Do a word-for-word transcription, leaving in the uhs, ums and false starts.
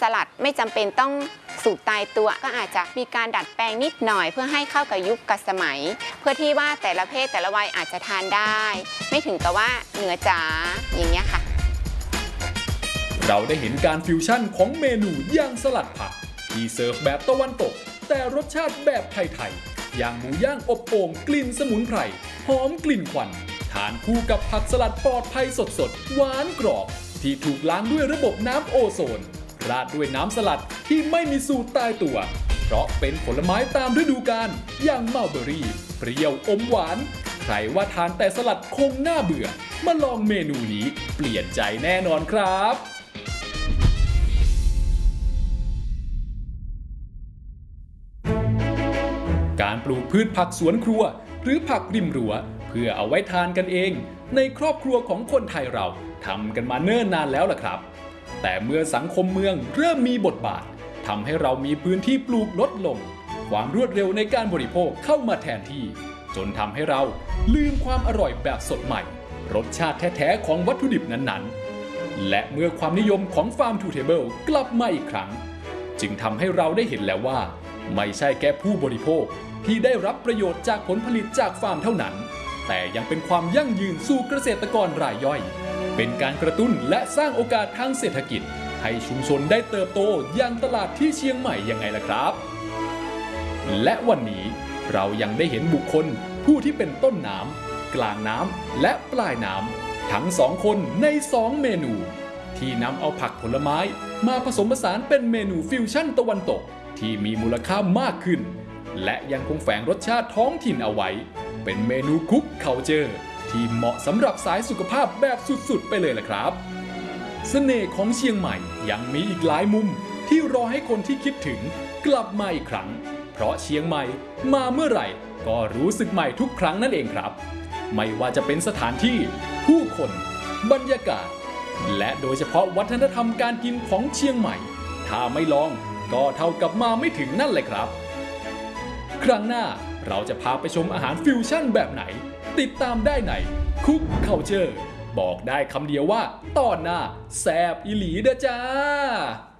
สลัดไม่จำเป็นต้องสูตรตายตัวก็อาจจะมีการดัดแปลงนิดหน่อยเพื่อให้เข้ากับยุคกับสมัยเพื่อที่ว่าแต่ละเพศแต่ละวัยอาจจะทานได้ไม่ถึงกับว่าเหนือจ๋าอย่างเงี้ยค่ะเราได้เห็นการฟิวชั่นของเมนูย่างสลัดผักที่เสิร์ฟแบบตะวันตกแต่รสชาติแบบไทยๆอย่างหมูย่างอบโอ่งกลิ่นสมุนไพรหอมกลิ่นควันทานคู่กับผักสลัดปลอดภัยสดๆหวานกรอบที่ถูกล้างด้วยระบบน้ำโอโซนราดด้วยน้ำสลัดที่ไม่มีสูตรตายตัวเพราะเป็นผลไม้ตามฤดูกาลอย่างมัลเบอรี่เปรี้ยวอมหวานใครว่าทานแต่สลัดคงน่าเบื่อมาลองเมนูนี้เปลี่ยนใจแน่นอนครับการปลูกพืชผักสวนครัวหรือผักริมรั้วเพื่อเอาไว้ทานกันเองในครอบครัวของคนไทยเราทำกันมาเนิ่นนานแล้วล่ะครับแต่เมื่อสังคมเมืองเริ่มมีบทบาททำให้เรามีพื้นที่ปลูกลดลงความรวดเร็วในการบริโภคเข้ามาแทนที่จนทำให้เราลืมความอร่อยแบบสดใหม่รสชาติแท้ๆของวัตถุดิบนั้นๆและเมื่อความนิยมของ Farm to Table กลับมาอีกครั้งจึงทำให้เราได้เห็นแล้วว่าไม่ใช่แค่ผู้บริโภคที่ได้รับประโยชน์จากผลผลิตจากฟาร์มเท่านั้นแต่ยังเป็นความยั่งยืนสู่เกษตรกรรายย่อยเป็นการกระตุ้นและสร้างโอกาสทางเศรษฐกิจให้ชุมชนได้เติบโตอย่างตลาดที่เชียงใหม่ยังไงล่ะครับและวันนี้เรายังได้เห็นบุคคลผู้ที่เป็นต้นน้ำกลางน้ำและปลายน้ำทั้งสองคนในสองเมนูที่นำเอาผักผลไม้มาผสมผสานเป็นเมนูฟิวชั่นตะวันตกที่มีมูลค่ามากขึ้นและยังคงแฝงรสชาติท้องถิ่นเอาไว้เป็นเมนูคุกเคาเจอร์ที่เหมาะสำหรับสายสุขภาพแบบสุดๆไปเลยล่ะครับเสน่ห์ของเชียงใหม่ยังมีอีกหลายมุมที่รอให้คนที่คิดถึงกลับมาอีกครั้งเพราะเชียงใหม่มาเมื่อไหร่ก็รู้สึกใหม่ทุกครั้งนั่นเองครับไม่ว่าจะเป็นสถานที่ผู้คนบรรยากาศและโดยเฉพาะวัฒนธรรมการกินของเชียงใหม่ถ้าไม่ลองก็เท่ากับมาไม่ถึงนั่นเลยครับครั้งหน้าเราจะพาไปชมอาหารฟิวชั่นแบบไหนติดตามได้ในคุกเคาเจอร์บอกได้คำเดียวว่าตอนหน้าแซ่บอีหลีเด้อจ้า